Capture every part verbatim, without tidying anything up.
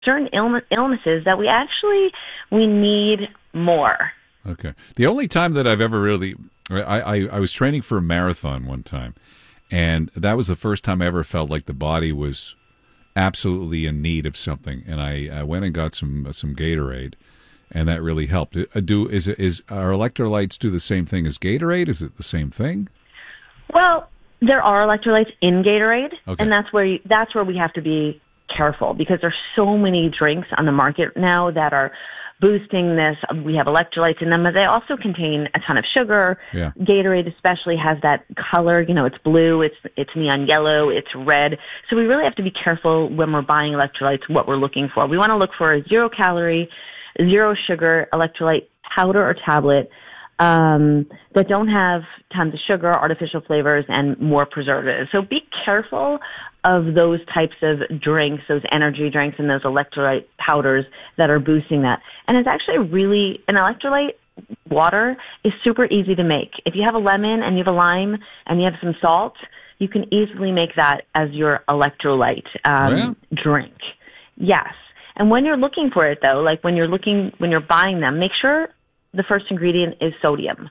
certain Ill- illnesses that we actually we need more. Okay. The only time that I've ever really, I, I, I was training for a marathon one time, and that was the first time I ever felt like the body was absolutely in need of something, and I, I went and got some some Gatorade, and that really helped. Do is is our electrolytes do the same thing as Gatorade? Is it the same thing? Well, there are electrolytes in Gatorade, okay. and that's where you, that's where we have to be careful, because there's so many drinks on the market now that are boosting this. We have electrolytes in them, but they also contain a ton of sugar. Yeah. Gatorade especially has that color, you know, it's blue, it's it's neon yellow, it's red. So we really have to be careful when we're buying electrolytes what we're looking for. We want to look for a zero calorie, zero sugar electrolyte powder or tablet um, that don't have tons of sugar, artificial flavors, and more preservatives. So be careful of those types of drinks, those energy drinks and those electrolyte powders that are boosting that. And it's actually really, an electrolyte water is super easy to make. If you have a lemon and you have a lime and you have some salt, you can easily make that as your electrolyte um, yeah. drink. Yes. And when you're looking for it, though, like when you're looking, when you're buying them, make sure the first ingredient is sodium.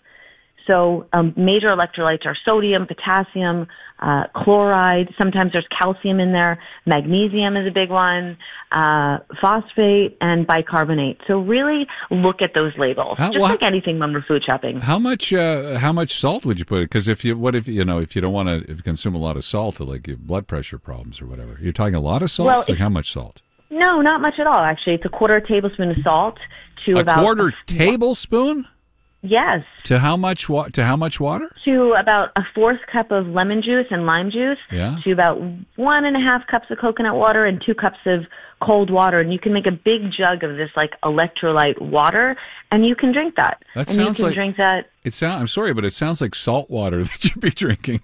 So um, major electrolytes are sodium, potassium, uh, chloride. Sometimes there's calcium in there. Magnesium is a big one, uh, phosphate, and bicarbonate. So really look at those labels, how, just well, like anything when we're food shopping. How much uh, how much salt would you put? Because if you what if you know if you don't want to consume a lot of salt, like you have blood pressure problems or whatever, you're talking a lot of salt. Well, like how much salt? No, not much at all. Actually, it's a quarter tablespoon of salt to a about quarter a, tablespoon. Yes. To how much wa- to how much water? To about a fourth cup of lemon juice and lime juice. Yeah. To about one and a half cups of coconut water and two cups of cold water. And you can make a big jug of this like electrolyte water, and you can drink that. That and sounds you can like drink that. It sound, I'm sorry, but it sounds like salt water that you'd be drinking.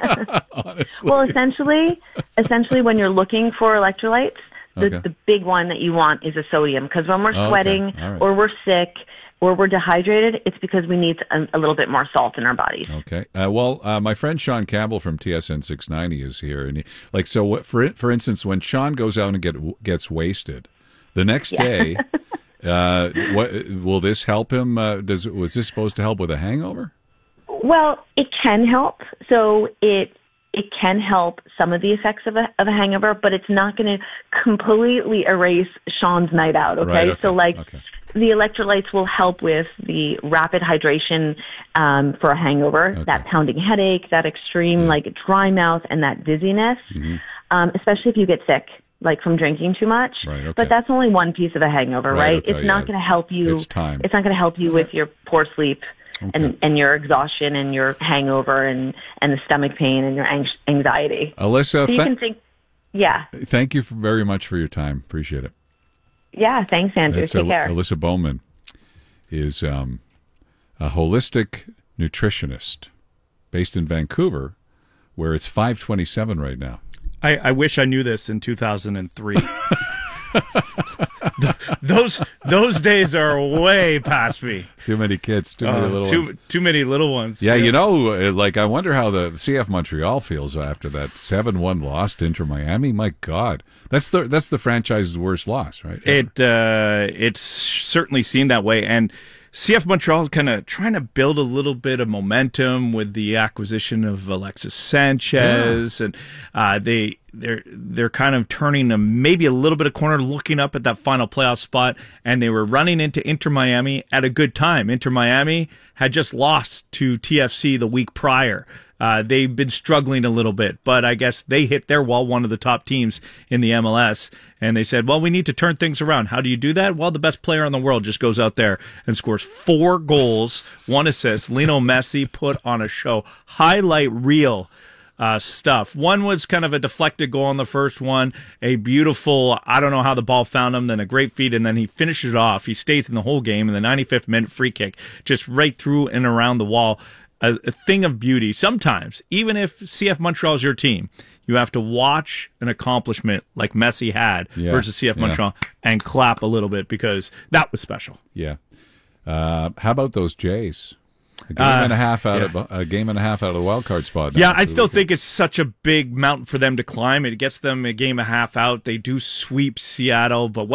Honestly. Well, essentially, essentially, when you're looking for electrolytes, the, Okay. the big one that you want is a sodium, because when we're Oh, okay. sweating All right. or we're sick or we're dehydrated, it's because we need a, a little bit more salt in our bodies. Okay. Uh, well, uh, my friend Sean Campbell from T S N six ninety is here, and he, like so. What, for for instance, when Sean goes out and get gets wasted, the next Yeah. day, uh, what will this help him? Uh, does was this supposed to help with a hangover? Well, it can help. So it it can help some of the effects of a of a hangover, but it's not going to completely erase Sean's night out. Okay, Right, okay, so like okay. the electrolytes will help with the rapid hydration um, for a hangover, Okay. that pounding headache, that extreme Yeah. like dry mouth, and that dizziness, Mm-hmm. um, especially if you get sick. Like from drinking too much, Right, okay. but that's only one piece of a hangover, Right, right? okay, it's not yeah, going to help you. it's time. It's not going to help you with your poor sleep Okay. and and your exhaustion and your hangover and and the stomach pain and your ang- anxiety. Alyssa, So you th- can think, yeah, thank you for, very much for your time. Appreciate it. yeah. Thanks, Andrew. It's Take Al- care. Alyssa Bowman is um, a holistic nutritionist based in Vancouver, where it's five twenty-seven right now. I, I wish I knew this in two thousand three. the, those those days are way past me. Too many kids, too many Uh, little too ones. too many little ones. Yeah, you know, uh, like I wonder how the C F Montreal feels after that seven one loss to Inter Miami. My God, that's the that's the franchise's worst loss, right? It uh, it's certainly seemed that way, and C F Montreal is kind of trying to build a little bit of momentum with the acquisition of Alexis Sanchez, yeah. and uh, they they're they're kind of turning a, maybe a little bit of corner, looking up at that final playoff spot, and they were running into Inter Miami at a good time. Inter Miami had just lost to T F C the week prior. Uh, they've been struggling a little bit, but I guess they hit their wall, one of the top teams in the M L S, and they said, well, we need to turn things around. How do you do that? Well, the best player in the world just goes out there and scores four goals, one assist. Lionel Messi put on a show. Highlight reel uh, stuff. One was kind of a deflected goal on the first one, a beautiful, I don't know how the ball found him, then a great feed, and then he finishes it off. He stays in the whole game in the ninety-fifth minute free kick, just right through and around the wall. A, a thing of beauty. Sometimes, even if C F Montreal is your team, you have to watch an accomplishment like Messi had Yeah, versus C F yeah. Montreal and clap a little bit because that was special. Yeah. Uh, how about those Jays? A game Uh, and a half out yeah. of a game and a half out of the wild card spot. now. Yeah, I So still we can- think it's such a big mountain for them to climb. It gets them a game and a half out. They do sweep Seattle, but what